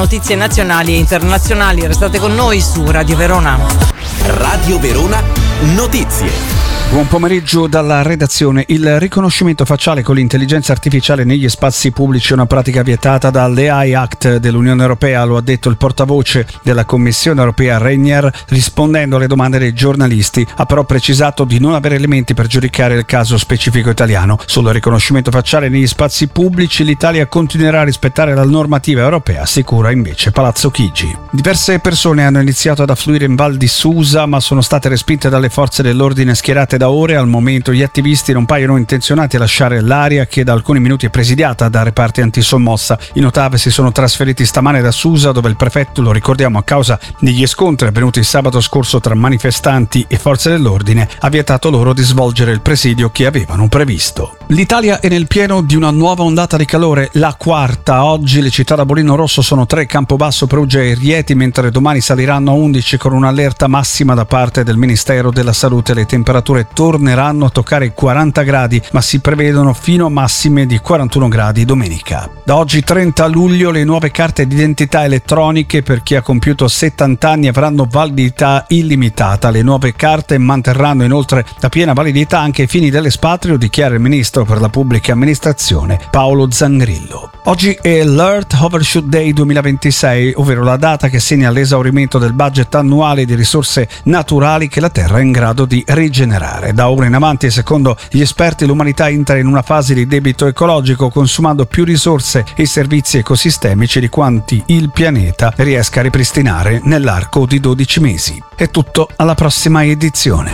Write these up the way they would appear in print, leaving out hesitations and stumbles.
Notizie nazionali e internazionali, restate con noi su Radio Verona. Radio Verona Notizie. Buon pomeriggio dalla redazione. Il riconoscimento facciale con l'intelligenza artificiale negli spazi pubblici è una pratica vietata dall'AI Act dell'Unione Europea, lo ha detto il portavoce della Commissione Europea Reynier rispondendo alle domande dei giornalisti. Ha però precisato di non avere elementi per giudicare il caso specifico italiano. Sul riconoscimento facciale negli spazi pubblici l'Italia continuerà a rispettare la normativa europea, assicura invece Palazzo Chigi. Diverse persone hanno iniziato ad affluire in Val di Susa ma sono state respinte dalle forze dell'ordine schierate da ore. Al momento gli attivisti non paiono intenzionati a lasciare l'area che da alcuni minuti è presidiata da reparti antisommossa. I Notav si sono trasferiti stamane da Susa, dove il prefetto, lo ricordiamo a causa degli scontri avvenuti il sabato scorso tra manifestanti e forze dell'ordine, ha vietato loro di svolgere il presidio che avevano previsto. L'Italia è nel pieno di una nuova ondata di calore, la quarta. Oggi le città da bollino rosso sono 3, Campobasso, Perugia e Rieti, mentre domani saliranno a 11 con un'allerta massima da parte del Ministero della Salute. Le temperature torneranno a toccare i 40 gradi, ma si prevedono fino a massime di 41 gradi domenica. Da oggi 30 luglio le nuove carte d'identità elettroniche per chi ha compiuto 70 anni avranno validità illimitata. Le nuove carte manterranno inoltre la piena validità anche ai fini dell'espatrio, dichiara il ministro per la pubblica amministrazione Paolo Zangrillo. Oggi è l'Earth Overshoot Day 2026, ovvero la data che segna l'esaurimento del budget annuale di risorse naturali che la Terra è in grado di rigenerare. Da ora in avanti, secondo gli esperti, l'umanità entra in una fase di debito ecologico, consumando più risorse e servizi ecosistemici di quanti il pianeta riesca a ripristinare nell'arco di 12 mesi. È tutto, alla prossima edizione.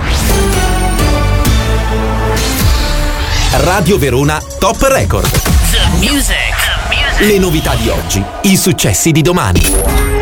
Radio Verona Top Record. The music. Le novità di oggi, i successi di domani.